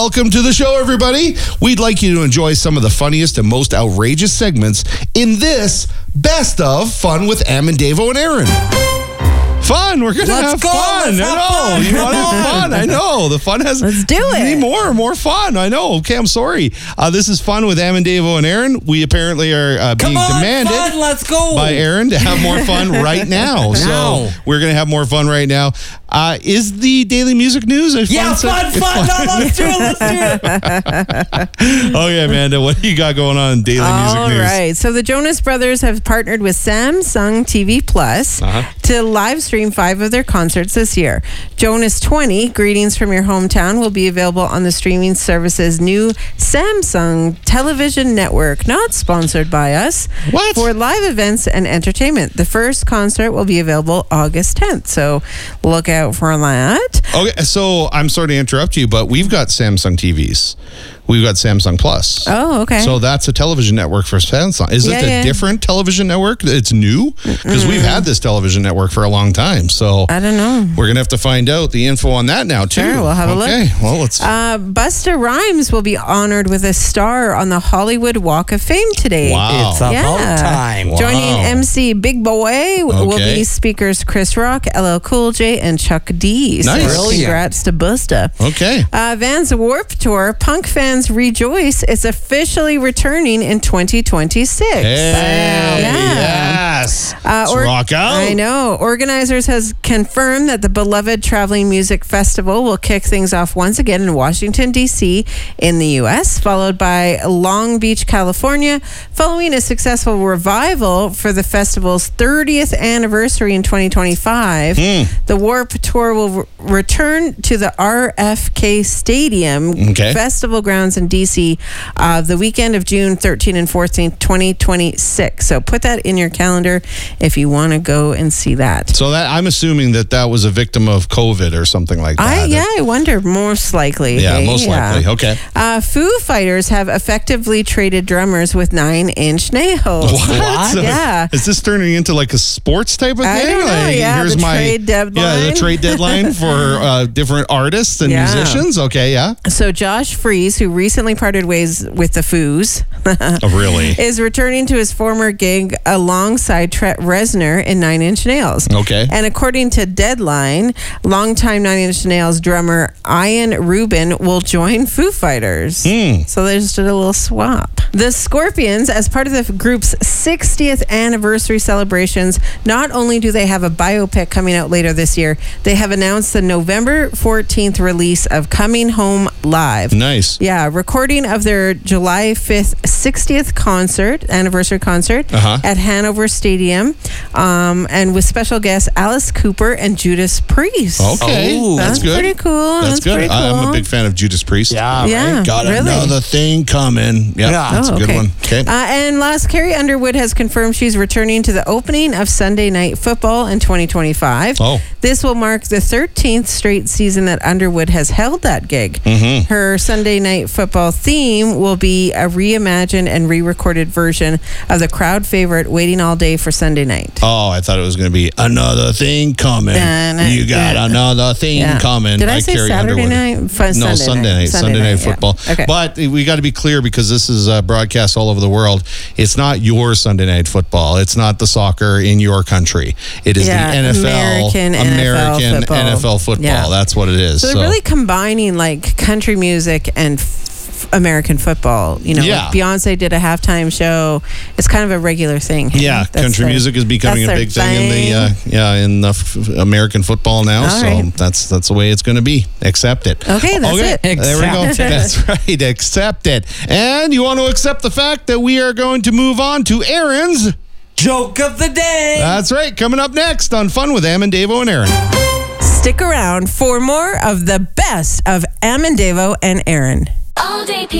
Welcome to the show, everybody. We'd like you to enjoy some of the funniest and most outrageous segments in this Best of Fun with Am and Davo and Aaron. Fun. We're going to have fun. Let's have fun. You want to have fun. I know. The fun has... Let's do it. More fun. I know. Okay, I'm sorry. This is Fun with Am and Davo and Aaron. We apparently are being demanded fun, let's go. by Aaron to have more fun right now. So we're going to have more fun right now. Is the Daily Music News a fun. No, let's do it. Okay, Amanda, what do you got going on in Daily Music News? All right. So the Jonas Brothers have partnered with Samsung TV Plus to live stream 5 of their concerts this year. Jonas 20, Greetings from Your Hometown, will be available on the streaming service's new Samsung television network, not sponsored by us, for live events and entertainment. The first concert will be available August 10th, so look out for that. Okay, so I'm sorry to interrupt you, but we've got Samsung TVs. We've got Samsung Plus. Oh, okay. So that's a television network for Samsung. Is it a different television network? It's new? Because we've had this television network for a long time. So I don't know. We're going to have to find out the info on that now, too. Sure, we'll have a look. Okay, well, let's... Busta Rhymes will be honored with a star on the Hollywood Walk of Fame today. Wow. It's about time. Wow. Joining MC Big Boy will be speakers Chris Rock, LL Cool J, and Chuck D. Nice. So congrats to Busta. Okay. Vans Warped Tour, punk fans rejoice. It's officially returning in 2026. Yes. Let's rock out. I know. Organizers has confirmed that the beloved traveling music festival will kick things off once again in Washington, D.C. in the U.S., followed by Long Beach, California, following a successful revival for the festival's 30th anniversary in 2025. The Warp Tour will return to the RFK Stadium festival grounds in D.C. The weekend of June 13 and 14, 2026. So put that in your calendar if you want to go and see that. So that I'm assuming that was a victim of COVID or something like that. I wonder. Most likely. Yeah, most likely. Okay. Foo Fighters have effectively traded drummers with 9-inch nails. What? Yeah. Is this turning into like a sports type of thing? I don't know. Like, Here's the trade deadline. Yeah, the trade deadline for different artists and musicians. Okay, yeah. So Josh Freese, who recently parted ways with the Foos, really, is returning to his former gig alongside Trent Reznor in 9-inch Nails. Okay. And according to Deadline, longtime 9-inch Nails drummer Ian Rubin will join Foo Fighters. So they just did a little swap. The Scorpions, as part of the group's 60th anniversary celebrations, not only do they have a biopic coming out later this year, they have announced the November 14th release of Coming Home Live. Nice. Yeah, recording of their July 5th 60th anniversary concert at Hanover Stadium, and with special guests Alice Cooper and Judas Priest. Okay, that's good. Pretty cool. That's good. Pretty cool. I'm a big fan of Judas Priest. Yeah, got really? another thing coming. That's a good one. Okay. And last, Carrie Underwood has confirmed she's returning to the opening of Sunday Night Football in 2025. This will mark the 13th straight season that Underwood has held that gig. Her Sunday Night Football theme will be a reimagined and re-recorded version of the crowd favorite Waiting All Day for Sunday Night. Oh, I thought it was going to be another thing coming. You got another thing coming. Did I say Carrie Saturday Underwood. night? No, Sunday night football. Okay. But we got to be clear because this is broadcast all over the world. It's not your Sunday night football. It's not the soccer in your country. It is the NFL, American NFL football. Yeah. That's what it is. So they're really combining like country music and American football. You know, like Beyonce did a halftime show. It's kind of a regular thing. Yeah, country music is becoming a big thing in the American football now. That's the way it's going to be. Accept it. Okay, that's it. There we go. That's right. Accept it. And you want to accept the fact that we are going to move on to Aaron's Joke of the Day. That's right. Coming up next on Fun with Am and Davo and Aaron. Stick around for more of the best of Am and Davo and Aaron. All day